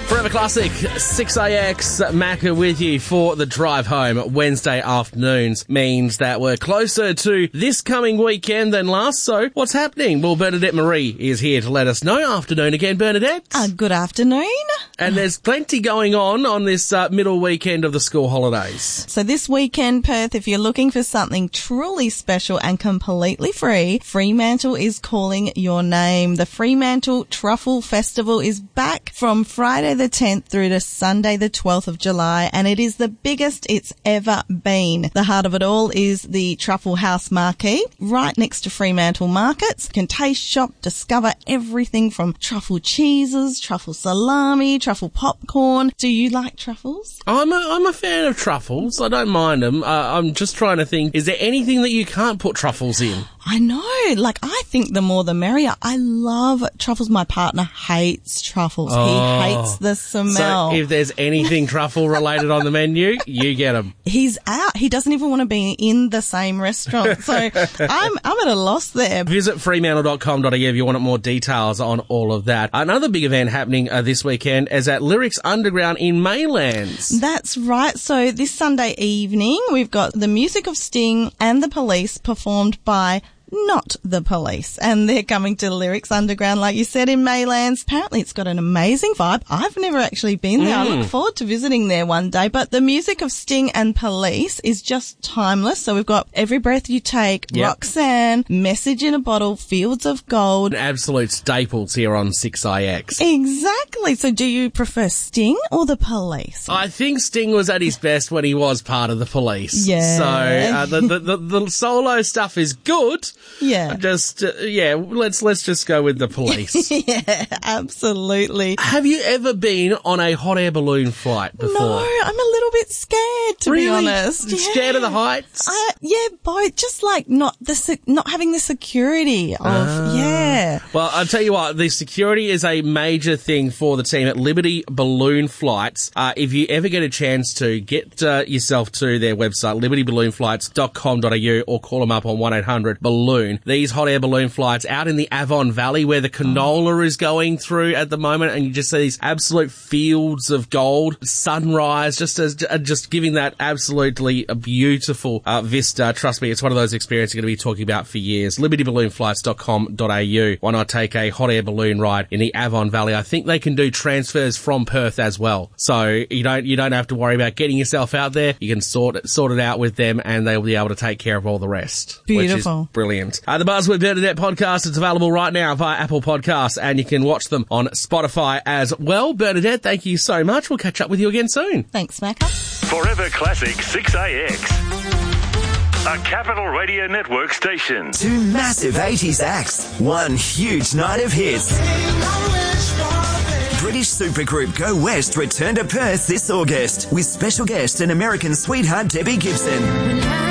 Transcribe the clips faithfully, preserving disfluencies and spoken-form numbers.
Forever Classic, six A X, Macca with you for the drive home. Wednesday afternoons means that we're closer to this coming weekend than last, so what's happening? Well, Bernadette Marie is here to let us know. Afternoon again, Bernadette. Uh, good afternoon. And there's plenty going on on this uh, middle weekend of the school holidays. So this weekend, Perth, if you're looking for something truly special and completely free, Fremantle is calling your name. The Fremantle Truffle Festival is back from Friday the tenth through to Sunday the twelfth of July, and it is the biggest it's ever been. The heart of it all is the Truffle House Marquee, right next to Fremantle Markets. You can taste, shop, discover everything from truffle cheeses, truffle salami, truffle popcorn. Do you like truffles? I'm a, I'm a fan of truffles. I don't mind them. Uh, I'm just trying to think, is there anything that you can't put truffles in? I know. Like, I think the more the merrier. I love truffles. My partner hates truffles. Oh. He hates the smell. So if there's anything truffle related on the menu, you get them. He's out. He doesn't even want to be in the same restaurant. So I'm I'm at a loss there. Visit fremantle dot com dot a u if you want more details on all of that. Another big event happening uh, this weekend is at Lyrics Underground in Maylands. That's right. So this Sunday evening, we've got the music of Sting and the Police performed by Not the Police, and they're coming to Lyrics Underground, like you said, in Maylands. Apparently it's got an amazing vibe. I've never actually been there. Mm. I look forward to visiting there one day, but the music of Sting and Police is just timeless. So we've got Every Breath You Take, yep. Roxanne, Message in a Bottle, Fields of Gold. Absolute staples here on six I X. Exactly. So do you prefer Sting or the Police? I think Sting was at his best when he was part of the Police. Yeah. So uh, the, the, the, the solo stuff is good. Yeah. Just, uh, yeah, let's, let's just go with the Police. Yeah, absolutely. Have you ever been on a hot air balloon flight before? No, I'm a little bit scared, to really? be honest. Yeah. Scared of the heights? Uh, yeah, both. Just like not the, sec- not having the security of, uh, yeah. Well, I'll tell you what, the security is a major thing for the team at Liberty Balloon Flights. Uh, if you ever get a chance to, get uh, yourself to their website, liberty balloon flights dot com dot a u, or call them up on one eight hundred balloon. These hot air balloon flights out in the Avon Valley where the canola oh. is going through at the moment, and you just see these absolute fields of gold, sunrise, just as uh, just giving that absolutely a beautiful uh, vista. Trust me, it's one of those experiences you're going to be talking about for years. liberty balloon flights dot com dot a u. Why not take a hot air balloon ride in the Avon Valley? I think they can do transfers from Perth as well, so you don't you don't have to worry about getting yourself out there. You can sort it, sort it out with them, and they'll be able to take care of all the rest. Beautiful. Which is brilliant. Uh, the Buzz with Bernadette podcast is available right now via Apple Podcasts, and you can watch them on Spotify as well. Bernadette, thank you so much. We'll catch up with you again soon. Thanks, Macca. Forever Classic six A X. A Capital Radio Network station. Two massive eighties acts. One huge night of hits. British supergroup Go West return to Perth this August with special guest and American sweetheart Debbie Gibson.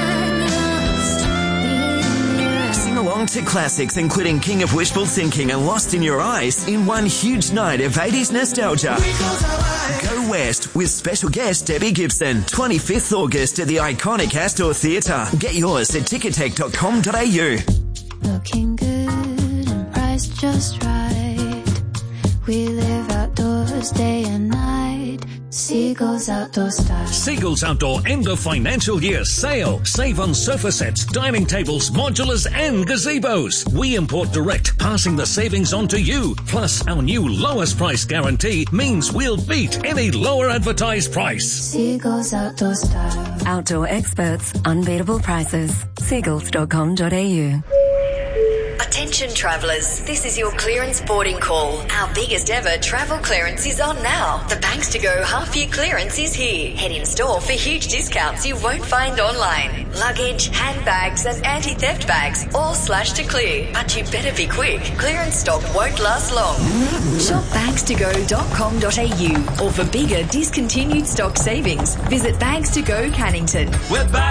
Along to classics including King of Wishful Thinking and Lost in Your Eyes in one huge night of eighties nostalgia. Go West with special guest Debbie Gibson, twenty-fifth August at the iconic Astor Theatre. Get yours at ticketek dot com dot a u. Looking good and priced just right. We live outdoors day and night. Seagulls Outdoor Style. Seagulls Outdoor end of financial year sale. Save on sofa sets, dining tables, modulars and gazebos. We import direct, passing the savings on to you. Plus, our new lowest price guarantee means we'll beat any lower advertised price. Seagulls Outdoor Style. Outdoor experts, unbeatable prices. seagulls dot com dot a u. Attention travellers, this is your clearance boarding call. Our biggest ever travel clearance is on now. The Banks to Go half year clearance is here. Head in store for huge discounts you won't find online. Luggage, handbags and anti-theft bags all slashed to clear. But you better be quick. Clearance stock won't last long. Shop banks to go dot com dot a u, or for bigger discontinued stock savings, visit Banks to Go Cannington. We're back.